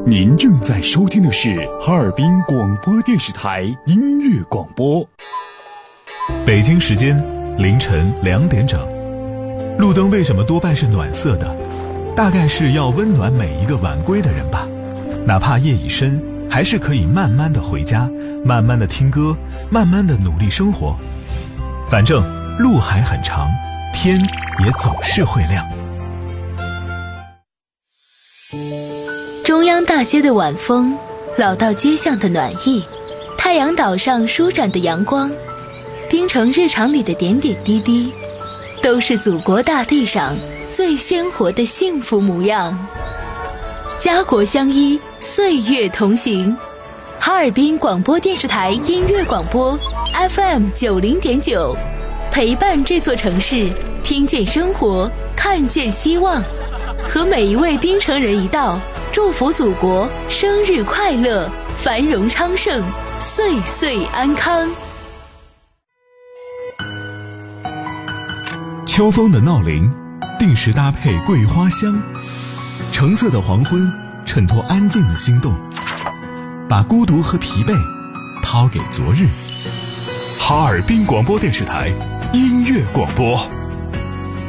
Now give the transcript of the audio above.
您正在收听的是哈尔滨广播电视台音乐广播。 北京时间凌晨2点整。路灯为什么多半是暖色的？大概是要温暖每一个晚归的人吧。哪怕夜已深，还是可以慢慢的回家，慢慢的听歌，慢慢的努力生活。反正路还很长，天也总是会亮。 中央大街的晚风，老道街巷的暖意，太阳岛上舒展的阳光，滨城日常里的点点滴滴，都是祖国大地上最鲜活的幸福模样。家国相依，岁月同行。哈尔滨广播电视台音乐广播 FM90.9， 陪伴这座城市，听见生活，看见希望。和每一位滨城人一道，祝福祖国生日快乐，繁荣昌盛，岁岁安康。 秋风的闹铃，定时搭配桂花香，橙色的黄昏衬托安静的心动，把孤独和疲惫抛给昨日。 哈尔滨广播电视台音乐广播。